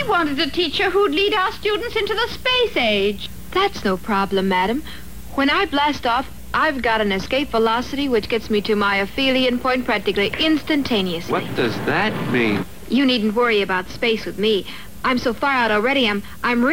wanted a teacher who'd lead our students into the space age. That's no problem, madam. When I blast off, I've got an escape velocity which gets me to my aphelion point practically instantaneously. What does that mean? You needn't worry about space with me. I'm so far out already, I'm